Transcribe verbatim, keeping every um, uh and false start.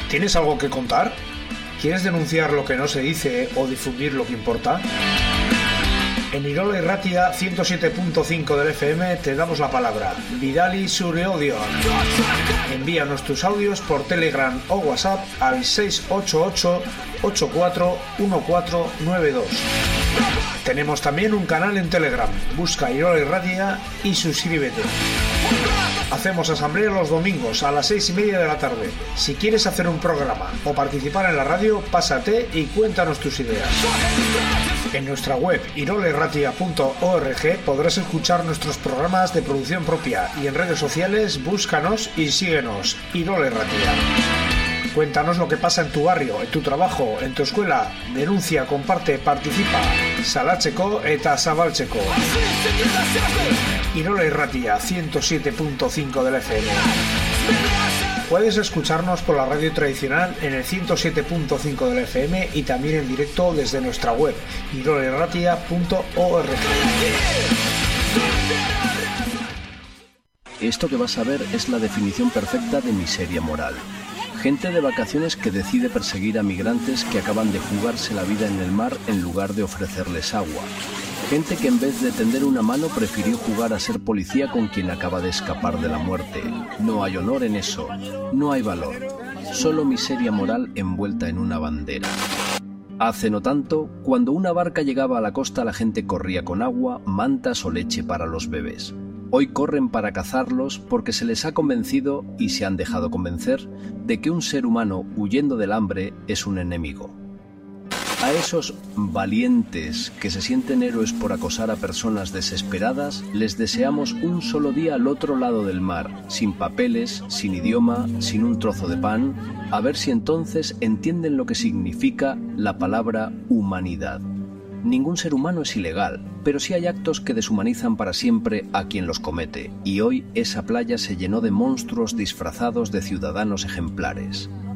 ¿Tienes algo que contar? ¿Quieres denunciar lo que no se dice o difundir lo que importa? En Irola Irratia ciento siete punto cinco del F M te damos la palabra. Vidali Zure Audio. Envíanos tus audios por Telegram o WhatsApp al seis ocho ocho, ocho cuatro uno cuatro nueve dos. Tenemos también un canal en Telegram. Busca Irola Irratia y suscríbete. Hacemos asamblea los domingos a las seis y media de la tarde. Si quieres hacer un programa o participar en la radio, pásate y cuéntanos tus ideas. En nuestra web irola irratia punto org podrás escuchar nuestros programas de producción propia y en redes sociales búscanos y síguenos. Irola Irratia. Cuéntanos lo que pasa en tu barrio, en tu trabajo, en tu escuela. Denuncia, comparte, participa. Salatzeko eta zabaltzeko. Irola Irratia ciento siete punto cinco del F M. Puedes escucharnos por la radio tradicional en el ciento siete punto cinco del F M y también en directo desde nuestra web irola irratia punto org. Esto que vas a ver es la definición perfecta de miseria moral. Gente de vacaciones que decide perseguir a migrantes que acaban de jugarse la vida en el mar en lugar de ofrecerles agua. Gente que en vez de tender una mano prefirió jugar a ser policía con quien acaba de escapar de la muerte. No hay honor en eso, no hay valor, solo miseria moral envuelta en una bandera. Hace no tanto, cuando una barca llegaba a la costa, la gente corría con agua, mantas o leche para los bebés. Hoy corren para cazarlos porque se les ha convencido, y se han dejado convencer, de que un ser humano huyendo del hambre es un enemigo. A esos valientes que se sienten héroes por acosar a personas desesperadas, les deseamos un solo día al otro lado del mar, sin papeles, sin idioma, sin un trozo de pan, a ver si entonces entienden lo que significa la palabra humanidad. Ningún ser humano es ilegal, pero sí hay actos que deshumanizan para siempre a quien los comete, y hoy esa playa se llenó de monstruos disfrazados de ciudadanos ejemplares.